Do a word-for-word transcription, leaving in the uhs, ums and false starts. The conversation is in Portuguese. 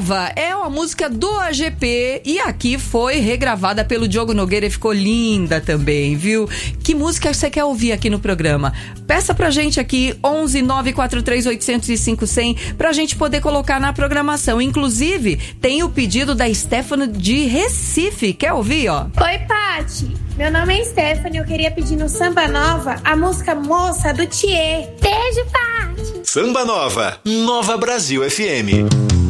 Nova é uma música do A G P e aqui foi regravada pelo Diogo Nogueira e ficou linda também, viu? Que música você quer ouvir aqui no programa? Peça pra gente aqui, onze nove quatro três oito zero cinco zero zero, pra gente poder colocar na programação. Inclusive, tem o pedido da Stephanie de Recife. Quer ouvir, ó? Oi, Pati. Meu nome é Stephanie, eu queria pedir no Samba Nova a música Moça do Thier. Beijo, Pati. Samba Nova, Nova Brasil F M.